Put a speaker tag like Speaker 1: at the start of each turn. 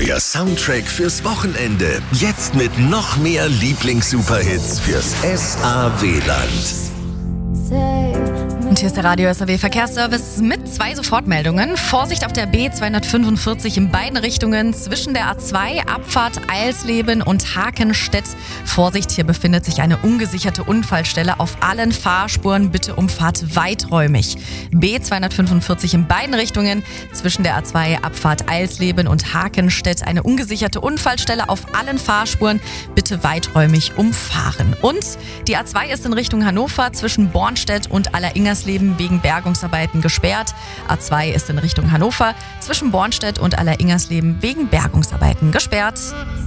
Speaker 1: Euer Soundtrack fürs Wochenende. Jetzt mit noch mehr Lieblings-Superhits fürs SAW-Land.
Speaker 2: Und hier ist der Radio SAW Verkehrsservice mit 2 Sofortmeldungen. Vorsicht auf der B245 in beiden Richtungen zwischen der A2, Abfahrt Eilsleben und Hakenstedt. Vorsicht, hier befindet sich eine ungesicherte Unfallstelle auf allen Fahrspuren. Bitte umfahrt weiträumig. B245 in beiden Richtungen zwischen der A2, Abfahrt Eilsleben und Hakenstedt. Eine ungesicherte Unfallstelle auf allen Fahrspuren. Bitte weiträumig umfahren. Und die A2 ist in Richtung Hannover zwischen Bornstedt und Alleringers wegen Bergungsarbeiten gesperrt. A2 ist in Richtung Hannover zwischen Bornstedt und Alleringers wegen Bergungsarbeiten gesperrt.